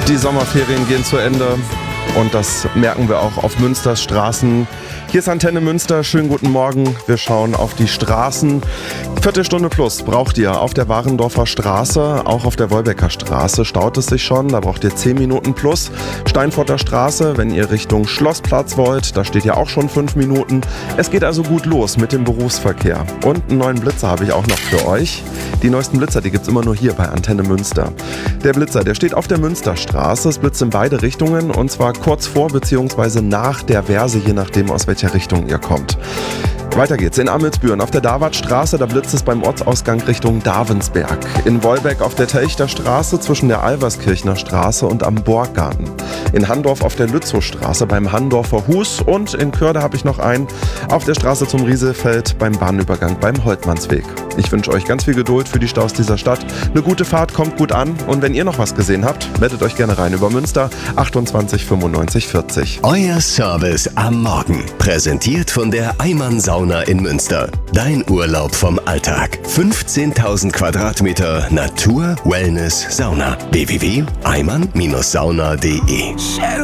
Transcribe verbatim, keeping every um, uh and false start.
Die Sommerferien gehen zu Ende und das merken wir auch auf Münsters Straßen. Hier ist Antenne Münster, schönen guten Morgen. Wir schauen auf die Straßen. Viertelstunde plus braucht ihr auf der Warendorfer Straße, auch auf der Wolbecker Straße staut es sich schon, da braucht ihr zehn Minuten plus. Steinfurter Straße, wenn ihr Richtung Schlossplatz wollt, da steht ja auch schon fünf Minuten. Es geht also gut los mit dem Berufsverkehr. Und einen neuen Blitzer habe ich auch noch für euch. Die neuesten Blitzer, die gibt's immer nur hier bei Antenne Münster. Der Blitzer, der steht auf der Münsterstraße, es blitzt in beide Richtungen und zwar kurz vor bzw. nach der Verse, je nachdem aus welcher Richtung ihr kommt. Weiter geht's in Amelsbüren auf der Davartstraße, da blitzt es beim Ortsausgang Richtung Davensberg. In Wolbeck auf der Telchter Straße zwischen der Alverskirchner Straße und am Borggarten. In Handorf auf der Lützowstraße beim Handorfer Hus und in Körde habe ich noch einen auf der Straße zum Rieselfeld beim Bahnübergang beim Holtmannsweg. Ich wünsche euch ganz viel Geduld für die Staus dieser Stadt. Eine gute Fahrt, kommt gut an und wenn ihr noch was gesehen habt, meldet euch gerne rein über Münster achtundzwanzig fünfundneunzig vierzig. Euer Service am Morgen, präsentiert von der Eimann Sauna in Münster. Dein Urlaub vom Alltag. fünfzehntausend Quadratmeter Natur, Wellness, Sauna. w w w punkt eimann Bindestrich sauna punkt de